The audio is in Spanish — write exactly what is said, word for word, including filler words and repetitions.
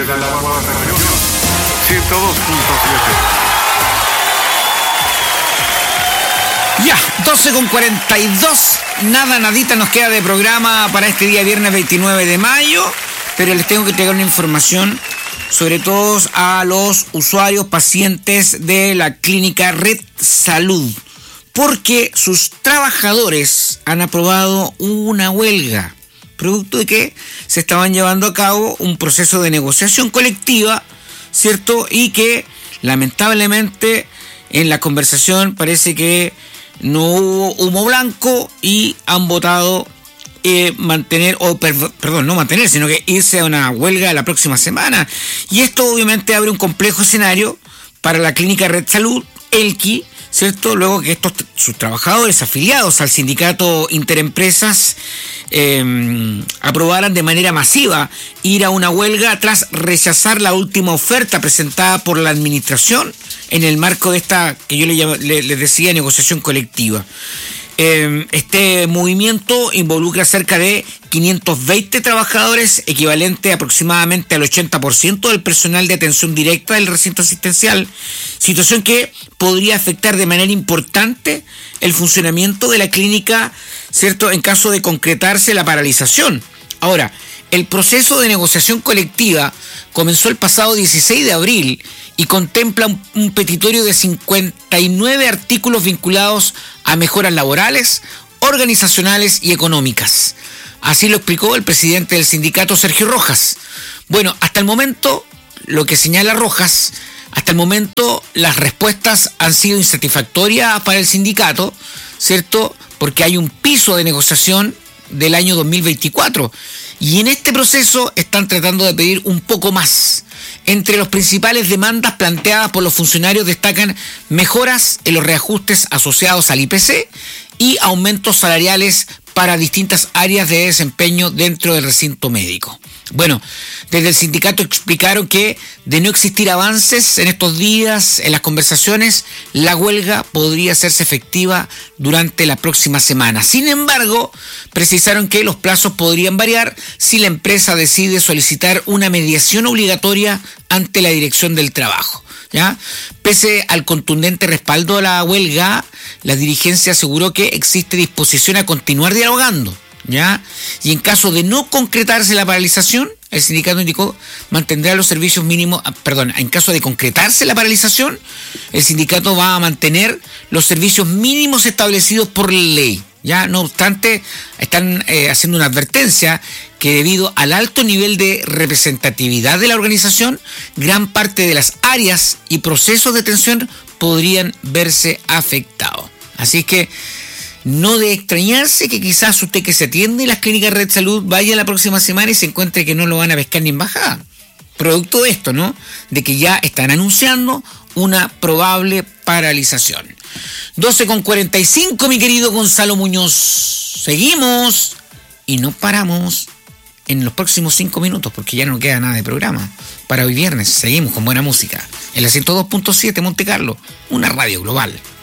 la ciento dos punto siete. Ya, doce con cuarenta y dos, nada, nadita nos queda de programa para este día viernes veintinueve de mayo, pero les tengo que entregar una información, sobre todo a los usuarios, pacientes de la clínica Red Salud, porque sus trabajadores han aprobado una huelga, producto de que se estaban llevando a cabo un proceso de negociación colectiva, ¿cierto? Y que lamentablemente en la conversación parece que no hubo humo blanco y han votado eh, mantener, o per, perdón, no mantener, sino que irse a una huelga la próxima semana. Y esto obviamente abre un complejo escenario para la clínica Red Salud, Elqui, ¿cierto? Luego que estos sus trabajadores afiliados al sindicato Interempresas eh, aprobaran de manera masiva ir a una huelga tras rechazar la última oferta presentada por la administración en el marco de esta, que yo le, llamo, le, les decía, negociación colectiva. Eh, este movimiento involucra cerca de quinientos veinte trabajadores, equivalente aproximadamente al ochenta por ciento del personal de atención directa del recinto asistencial, situación que podría afectar de manera importante el funcionamiento de la clínica, ¿cierto?, en caso de concretarse la paralización. Ahora, el proceso de negociación colectiva comenzó el pasado dieciséis de abril y contempla un, un petitorio de cincuenta y nueve artículos vinculados a mejoras laborales, organizacionales y económicas. Así lo explicó el presidente del sindicato, Sergio Rojas. Bueno, hasta el momento, lo que señala Rojas, hasta el momento las respuestas han sido insatisfactorias para el sindicato, ¿cierto? Porque hay un piso de negociación del año dos mil veinticuatro y en este proceso están tratando de pedir un poco más. Entre las principales demandas planteadas por los funcionarios destacan mejoras en los reajustes asociados al I P C y aumentos salariales para distintas áreas de desempeño dentro del recinto médico. Bueno, desde el sindicato explicaron que de no existir avances en estos días en las conversaciones, la huelga podría hacerse efectiva durante la próxima semana. Sin embargo, precisaron que los plazos podrían variar si la empresa decide solicitar una mediación obligatoria ante la Dirección del Trabajo. ¿Ya? Pese al contundente respaldo a la huelga, la dirigencia aseguró que existe disposición a continuar dialogando, ¿ya? Y en caso de no concretarse la paralización, el sindicato indicó mantendrá los servicios mínimos, perdón, en caso de concretarse la paralización, el sindicato va a mantener los servicios mínimos establecidos por ley. Ya, no obstante, están eh, haciendo una advertencia que debido al alto nivel de representatividad de la organización, gran parte de las áreas y procesos de atención podrían verse afectados. Así que no de extrañarse que quizás usted que se atiende en las clínicas Red Salud vaya la próxima semana y se encuentre que no lo van a pescar ni en bajada. Producto de esto, ¿no? De que ya están anunciando una probable paralización. doce con cuarenta y cinco, mi querido Gonzalo Muñoz. Seguimos y no paramos en los próximos cinco minutos porque ya no queda nada de programa. Para hoy viernes seguimos con buena música en la ciento dos punto siete Monte Carlo, una radio global.